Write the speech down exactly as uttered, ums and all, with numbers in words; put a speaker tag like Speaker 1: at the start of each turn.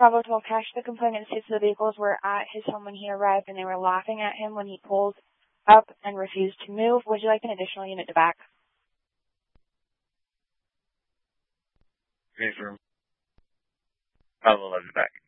Speaker 1: Bravo twelve Cash, the complainant states the vehicles were at his home when he arrived and they were laughing at him when he pulled up and refused to move. Would you like an additional unit to back?
Speaker 2: Confirm. I will love you back.